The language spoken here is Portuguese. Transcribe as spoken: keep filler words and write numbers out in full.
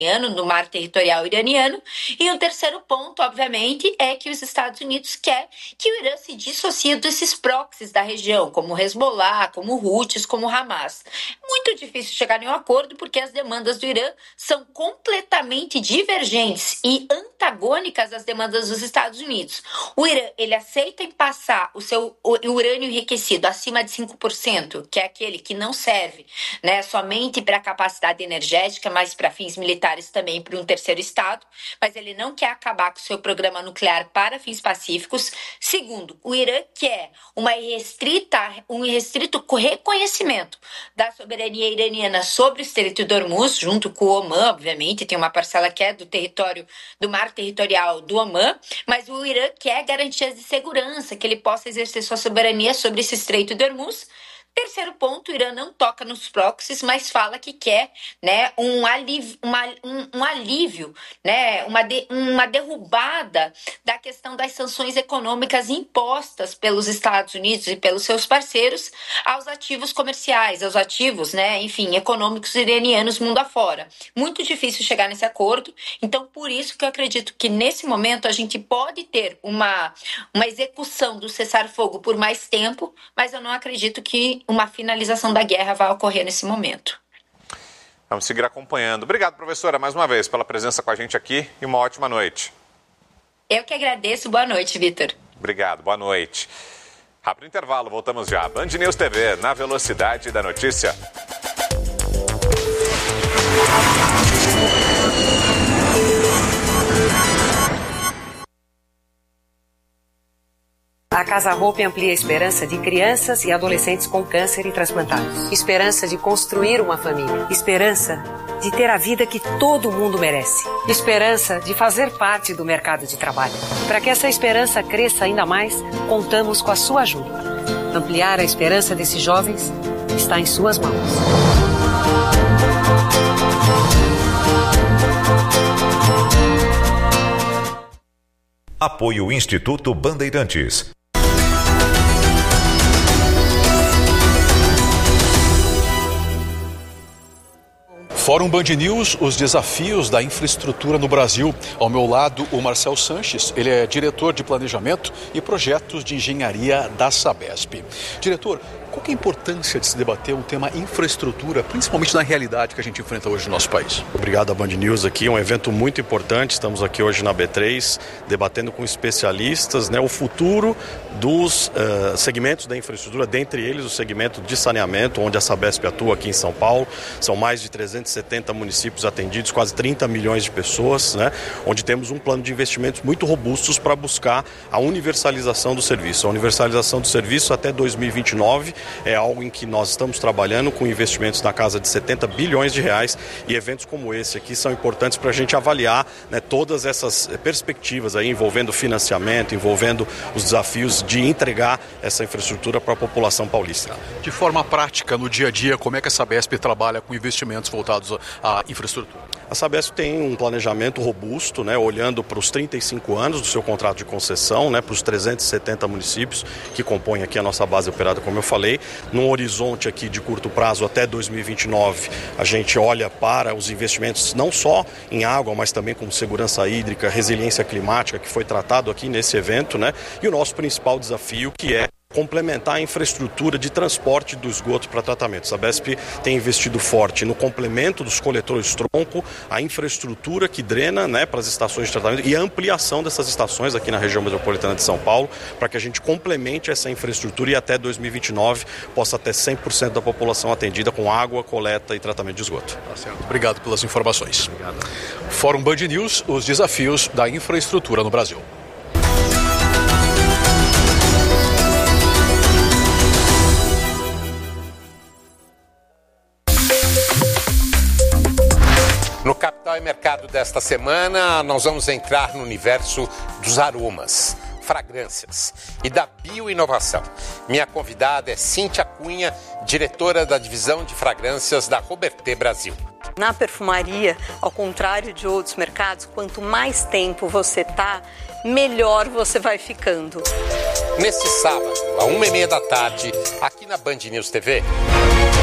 no mar territorial iraniano. E o terceiro ponto, obviamente, é que os Estados Unidos quer que o Irã se dissocie desses proxies da região, como o Hezbollah, como o Houthis, como o Hamas. Muito difícil chegar em um acordo porque as demandas do Irã são completamente divergentes e antagônicas às demandas dos Estados Unidos. O Irã, ele aceita em passar o seu o urânio enriquecido acima de cinco por cento, que é aquele que não serve, né, somente para a capacidade energética, mas para fins militares também para um terceiro estado, mas ele não quer acabar com o seu programa nuclear para fins pacíficos. Segundo, o Irã quer uma irrestrita, um irrestrito reconhecimento da soberania iraniana sobre o Estreito de Hormuz, junto com o Omã, obviamente, tem uma parcela que é do território, do mar territorial do Omã, mas o Irã quer garantias de segurança, que ele possa exercer sua soberania sobre esse Estreito de Hormuz. Terceiro ponto, o Irã não toca nos proxies, mas fala que quer, né, um alívio, uma, um, um alívio, né, uma, de, uma derrubada da questão das sanções econômicas impostas pelos Estados Unidos e pelos seus parceiros aos ativos comerciais, aos ativos, né, enfim, econômicos iranianos mundo afora. Muito difícil chegar nesse acordo, então por isso que eu acredito que nesse momento a gente pode ter uma, uma execução do cessar-fogo por mais tempo, mas eu não acredito que uma finalização da guerra vai ocorrer nesse momento. Vamos seguir acompanhando. Obrigado, professora, mais uma vez, pela presença com a gente aqui e uma ótima noite. Eu que agradeço. Boa noite, Vitor. Obrigado, boa noite. Rápido intervalo, voltamos já. Band News T V, na velocidade da notícia. A Casa Hope amplia a esperança de crianças e adolescentes com câncer e transplantados. Esperança de construir uma família. Esperança de ter a vida que todo mundo merece. Esperança de fazer parte do mercado de trabalho. Para que essa esperança cresça ainda mais, contamos com a sua ajuda. Ampliar a esperança desses jovens está em suas mãos. Apoio Instituto Bandeirantes. Fórum Band News, os desafios da infraestrutura no Brasil. Ao meu lado, o Marcel Sanches, ele é diretor de planejamento e projetos de engenharia da Sabesp. Diretor, qual que é a importância de se debater o tema infraestrutura, principalmente na realidade que a gente enfrenta hoje no nosso país? Obrigado à Band News aqui, é um evento muito importante. Estamos aqui hoje na B três, debatendo com especialistas, né, o futuro dos uh, segmentos da infraestrutura, dentre eles o segmento de saneamento, onde a Sabesp atua aqui em São Paulo. São mais de trezentos e setenta municípios atendidos, quase trinta milhões de pessoas, né, onde temos um plano de investimentos muito robustos para buscar a universalização do serviço. A universalização do serviço até dois mil e vinte e nove é algo em que nós estamos trabalhando com investimentos na casa de setenta bilhões de reais, e eventos como esse aqui são importantes para a gente avaliar, né, todas essas perspectivas aí, envolvendo financiamento, envolvendo os desafios de entregar essa infraestrutura para a população paulista. De forma prática, no dia a dia, como é que a Sabesp trabalha com investimentos voltados à infraestrutura? A Sabesp tem um planejamento robusto, né, olhando para os trinta e cinco anos do seu contrato de concessão, né, para os trezentos e setenta municípios que compõem aqui a nossa base operada, como eu falei. Num horizonte aqui de curto prazo até dois mil e vinte e nove, a gente olha para os investimentos não só em água, mas também como segurança hídrica, resiliência climática, que foi tratado aqui nesse evento, né, e o nosso principal desafio, que é complementar a infraestrutura de transporte do esgoto para tratamento. A Sabesp tem investido forte no complemento dos coletores tronco, a infraestrutura que drena, né, para as estações de tratamento e a ampliação dessas estações aqui na região metropolitana de São Paulo, para que a gente complemente essa infraestrutura e até dois mil e vinte e nove possa ter cem por cento da população atendida com água, coleta e tratamento de esgoto. Tá certo. Obrigado pelas informações. Obrigado. Fórum Band News, os desafios da infraestrutura no Brasil. No Capital e Mercado desta semana, nós vamos entrar no universo dos aromas, fragrâncias e da bioinovação. Minha convidada é Cíntia Cunha, diretora da divisão de fragrâncias da Robertet Brasil. Na perfumaria, ao contrário de outros mercados, quanto mais tempo você tá, melhor você vai ficando. Neste sábado, à uma e meia da tarde, aqui na Band News T V.